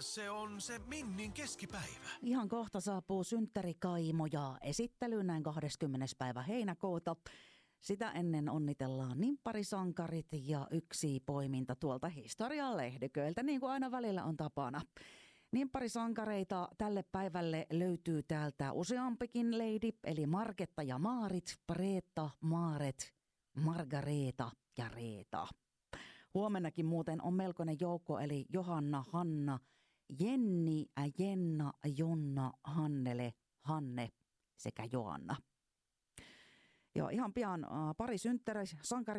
se on se Minnin keskipäivä. Ihan kohta saapuu synttärikaimo ja esittely näin 20. päivä heinäkuuta. Sitä ennen onnitellaan nimpparisankarit ja yksi poiminta tuolta historian lehdyköiltä, niin kuin aina välillä on tapana. Nimpparisankareita tälle päivälle löytyy täältä useampikin lady, eli Marketta ja Maarit, Preetta, Maaret, Margareeta ja Reeta. Huomennakin muuten on melkoinen joukko, eli Johanna, Hanna, Jenni, Jenna, Jonna, Hannele, Hanne sekä Joanna. Ja ihan pian pari sankari